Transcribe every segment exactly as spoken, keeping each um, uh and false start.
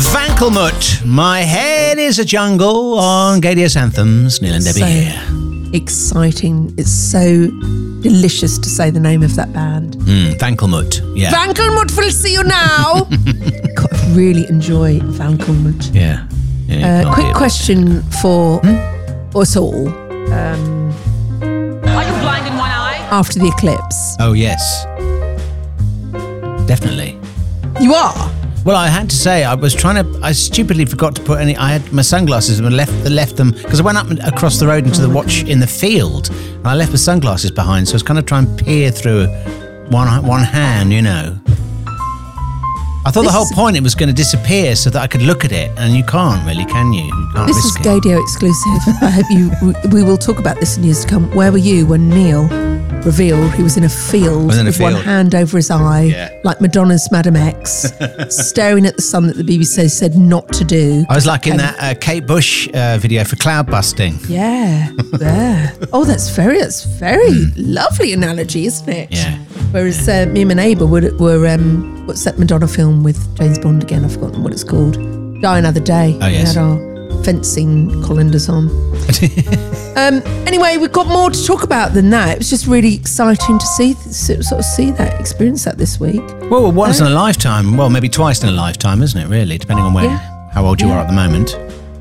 Vankelmut, My Head is a Jungle on Gaydius Anthems. Neil and Debbie so here. Exciting. It's so delicious to say the name of that band. Mm, Vankelmut, yeah. Vankelmut will see you now. God, I really enjoy Vankelmut. Yeah. yeah uh, quick question for hmm? us all. Um, Are you blind in one eye? After the eclipse. Oh, yes. Definitely. You are? Well, I had to say, I was trying to, I stupidly forgot to put any, I had my sunglasses and left, left them, because I went up across the road into the watch in the field, and I left my sunglasses behind, so I was kind of trying to peer through one one hand, you know. I thought This the whole is- point, it was going to disappear so that I could look at it, and you can't really, can you? You can't This is risk it. Gaydio exclusive. I hope you, we will talk about this in years to come. Where were you when Neil revealed he was in a field Was in a with one field. hand over his eye, Yeah. like Madonna's Madam X, staring at the sun that the B B C said not to do. I was like in And- that uh, Kate Bush uh, video for cloud busting. Yeah, there. Oh, that's very, that's very lovely analogy, isn't it? Hmm. Yeah. Whereas uh, me and my neighbour were, were um, what's that Madonna film with James Bond again? I've forgotten what it's called. Die Another Day. Oh, yes. We had our fencing colanders on. um, anyway, we've got more to talk about than that. It was just really exciting to see, sort of see that, experience that this week. Well, once in a lifetime. Well, maybe twice in a lifetime, isn't it, really? Depending on where, Yeah. how old you Yeah. are at the moment.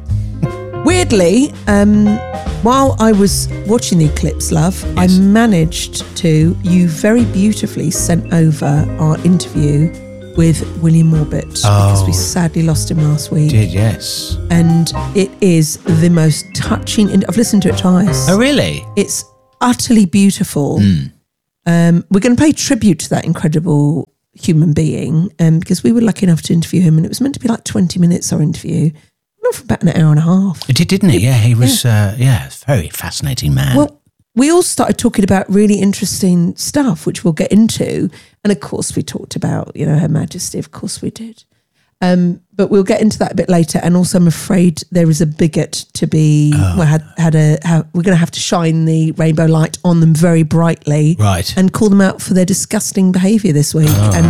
Weirdly, um, while I was watching the eclipse, love, Yes. I managed to, you very beautifully sent over our interview with William Orbit because we Oh. sadly lost him last week. Did, yes. And it is the most touching, and I've listened to it twice. Oh, really? It's utterly beautiful. Um, we're going to pay tribute to that incredible human being um, because we were lucky enough to interview him, and it was meant to be like twenty minutes, our interview. Not for about an hour and a half. It did, didn't it? Yeah, he was, yeah, uh, yeah very fascinating man. Well, we all started talking about really interesting stuff, which we'll get into. And of course, we talked about, you know, Her Majesty. Of course we did. Um, but we'll get into that a bit later. And also, I'm afraid there is a bigot to be, Oh. well, had, had a, have, we're going to have to shine the rainbow light on them very brightly. Right. And call them out for their disgusting behaviour this week. Oh, and